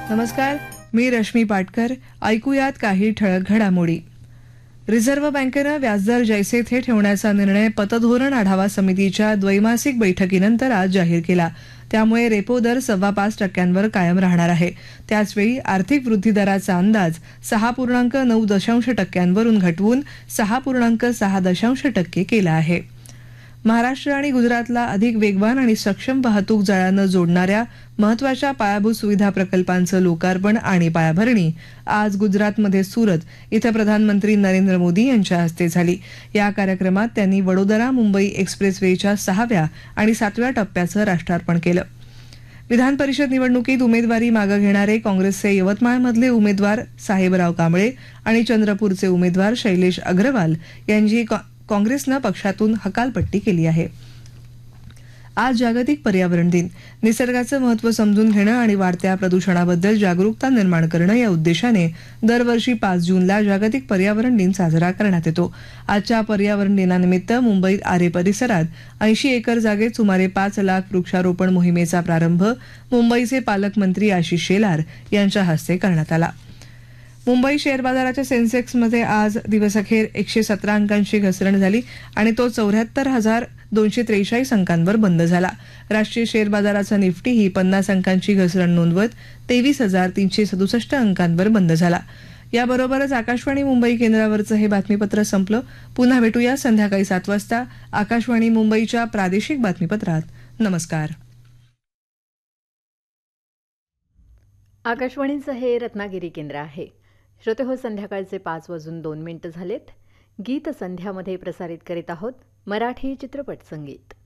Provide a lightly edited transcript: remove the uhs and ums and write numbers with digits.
नमस्कार, मी रश्मी पाटकर. ऐकूयात काही ठळक घडामोडी. रिझर्व्ह बँकेनं व्याजदर जैसे थे ठेवण्याचा निर्णय पतधोरण आढावा समितीच्या द्वैमासिक बैठकीनंतर आज जाहीर केला. त्यामुळे रेपो दर 5.25% कायम राहणार आहे. त्याचवेळी आर्थिक वृद्धी दराचा अंदाज 6.9% घटवून 6.6% केला आहे. महाराष्ट्र आणि गुजरातला अधिक वेगवान आणि सक्षम वाहतूक जाळ्यानं जोडणाऱ्या महत्वाच्या पायाभूत सुविधा प्रकल्पांचं लोकार्पण आणि पायाभरणी आज गुजरातमध्ये सुरत इथं प्रधानमंत्री नरेंद्र मोदी यांच्या हस्ते झाली. या कार्यक्रमात त्यांनी वडोदरा मुंबई एक्सप्रेसवेच्या 6व्या आणि 7व्या टप्प्याचं राष्ट्रार्पण केलं. विधान परिषद निवडणुकीत उमेदवारी मागे घेणारे काँग्रेसचे यवतमाळमधले उमेदवार साहेबराव कांबळे आणि चंद्रपूरचे उमेदवार शैलेश अग्रवाल यांची काँग्रेसनं पक्षातून हकालपट्टी केली आहे. आज जागतिक पर्यावरण दिन. निसर्गाचं महत्त्व समजून घेणं आणि वाढत्या प्रदूषणाबद्दल जागरूकता निर्माण करणं या उद्देशाने दरवर्षी 5 जूनला जागतिक पर्यावरण दिन साजरा करण्यात येतो. आजच्या पर्यावरण दिनानिमित्त मुंबईत आरे परिसरात 80 एकर जागेत सुमारे 5 लाख वृक्षारोपण मोहिमेचा प्रारंभ मुंबईचे पालकमंत्री आशिष शेलार यांच्या हस्ते करण्यात आला. मुंबई शेअर बाजाराच्या सेन्सेक्समध्ये आज दिवसअखेर 117 अंकांची घसरण झाली आणि तो 74,243 अंकांवर बंद झाला. राष्ट्रीय शेअर बाजाराचा निफ्टीही 50 अंकांची घसरण नोंदवत 23,367 अंकांवर बंद झाला. याबरोबरच आकाशवाणी मुंबई केंद्रावरचं हे बातमीपत्र संपलं. पुन्हा भेटूया संध्याकाळी 7 वाजता आकाशवाणी मुंबईच्या प्रादेशिक बातमीपत्रात. नमस्कार. आकाशवाणीचं हे रत्नागिरी केंद्र आहे. श्रोते हो, संध्याकाळचे 5:02 झालेत. गीत संध्यामध्ये प्रसारित करीत आहोत मराठी चित्रपट संगीत.